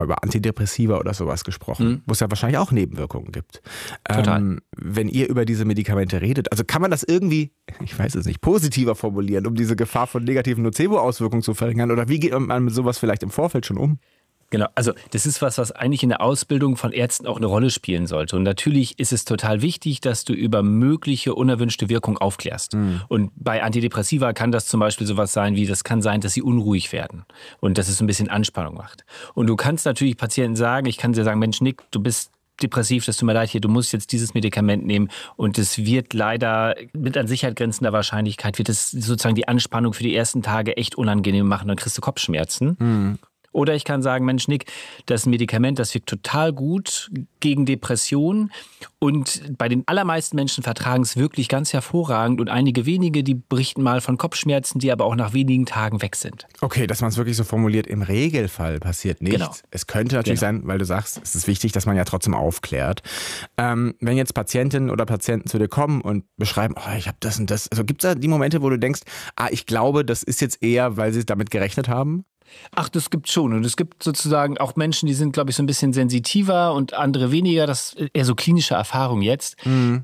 über Antidepressiva oder sowas gesprochen, wo es ja wahrscheinlich auch Nebenwirkungen gibt. Total. Wenn ihr über diese Medikamente redet, also kann man das irgendwie, ich weiß es nicht, positiver formulieren, um diese Gefahr von negativen Nocebo-Auswirkungen zu verringern? Oder wie geht man mit sowas vielleicht im Vorfeld schon um? Genau, also das ist was eigentlich in der Ausbildung von Ärzten auch eine Rolle spielen sollte. Und natürlich ist es total wichtig, dass du über mögliche unerwünschte Wirkung aufklärst. Und bei Antidepressiva kann das zum Beispiel sowas sein wie, das kann sein, dass sie unruhig werden und dass es so ein bisschen Anspannung macht. Und du kannst natürlich Patienten sagen, ich kann dir sagen, Mensch Nick, du bist depressiv, das tut mir leid hier, du musst jetzt dieses Medikament nehmen und es wird leider mit an Sicherheit grenzender Wahrscheinlichkeit, wird es sozusagen die Anspannung für die ersten Tage echt unangenehm machen, dann kriegst du Kopfschmerzen. Oder ich kann sagen, Mensch Nick, das Medikament, das wirkt total gut gegen Depressionen und bei den allermeisten Menschen vertragen es wirklich ganz hervorragend und einige wenige, die berichten mal von Kopfschmerzen, die aber auch nach wenigen Tagen weg sind. Okay, dass man es wirklich so formuliert, im Regelfall passiert nichts. Genau. Es könnte natürlich sein, weil du sagst, es ist wichtig, dass man ja trotzdem aufklärt. Wenn jetzt Patientinnen oder Patienten zu dir kommen und beschreiben, oh, ich habe das und das, also gibt es da die Momente, wo du denkst, ich glaube, das ist jetzt eher, weil sie damit gerechnet haben? Ach, das gibt schon. Und es gibt sozusagen auch Menschen, die sind, glaube ich, so ein bisschen sensitiver und andere weniger. Das ist eher so klinische Erfahrung jetzt.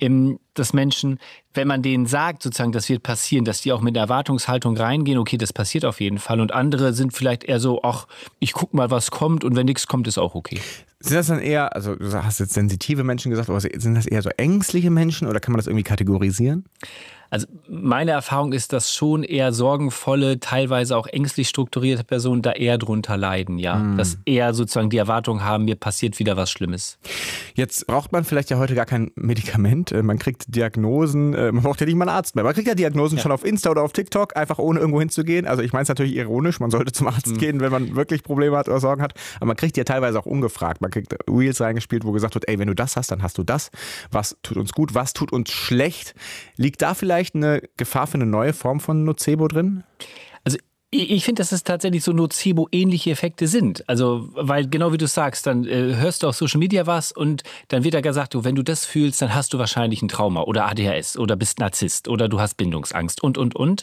Dass Menschen, wenn man denen sagt, sozusagen, das wird passieren, dass die auch mit einer Erwartungshaltung reingehen, okay, das passiert auf jeden Fall. Und andere sind vielleicht eher so, ach, ich guck mal, was kommt und wenn nichts kommt, ist auch okay. Sind das dann eher, also du hast jetzt sensitive Menschen gesagt, aber sind das eher so ängstliche Menschen oder kann man das irgendwie kategorisieren? Also meine Erfahrung ist, dass schon eher sorgenvolle, teilweise auch ängstlich strukturierte Personen da eher drunter leiden, ja. Dass eher sozusagen die Erwartung haben, mir passiert wieder was Schlimmes. Jetzt braucht man vielleicht ja heute gar kein Medikament. Man kriegt Diagnosen, man braucht ja nicht mal einen Arzt mehr. Man kriegt ja Diagnosen schon auf Insta oder auf TikTok, einfach ohne irgendwo hinzugehen. Also ich meine es natürlich ironisch, man sollte zum Arzt gehen, wenn man wirklich Probleme hat oder Sorgen hat. Aber man kriegt die ja teilweise auch ungefragt. Man kriegt Reels reingespielt, wo gesagt wird, ey, wenn du das hast, dann hast du das. Was tut uns gut, was tut uns schlecht? Liegt da vielleicht eine Gefahr für eine neue Form von Nocebo drin? Also ich finde, dass es tatsächlich so Nocebo-ähnliche Effekte sind. Also, weil genau wie du sagst, dann hörst du auf Social Media was und dann wird da gesagt, du, wenn du das fühlst, dann hast du wahrscheinlich ein Trauma oder ADHS oder bist Narzisst oder du hast Bindungsangst und. Und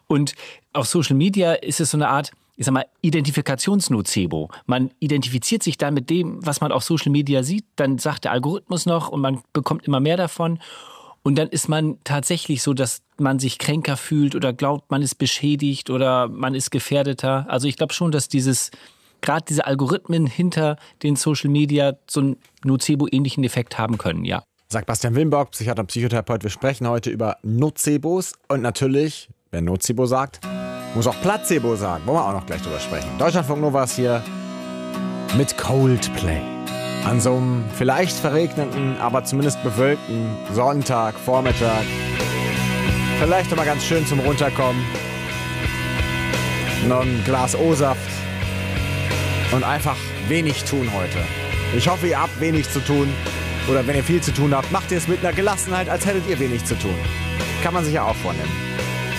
auf Social Media ist es so eine Art, ich sag mal, Identifikationsnocebo. Man identifiziert sich dann mit dem, was man auf Social Media sieht, dann sagt der Algorithmus noch und man bekommt immer mehr davon. Und dann ist man tatsächlich so, dass man sich kränker fühlt oder glaubt, man ist beschädigt oder man ist gefährdeter. Also ich glaube schon, dass gerade diese Algorithmen hinter den Social Media so einen Nocebo-ähnlichen Effekt haben können, ja. Sagt Bastian Wilmborg, Psychiater und Psychotherapeut. Wir sprechen heute über Nocebos und natürlich, wer Nocebo sagt, muss auch Placebo sagen. Wollen wir auch noch gleich drüber sprechen. Deutschlandfunk Nova ist hier mit Coldplay. An so einem vielleicht verregneten, aber zumindest bewölkten Sonntag, Vormittag. Vielleicht mal ganz schön zum Runterkommen. Noch ein Glas O-Saft. Und einfach wenig tun heute. Ich hoffe, ihr habt wenig zu tun. Oder wenn ihr viel zu tun habt, macht ihr es mit einer Gelassenheit, als hättet ihr wenig zu tun. Kann man sich ja auch vornehmen.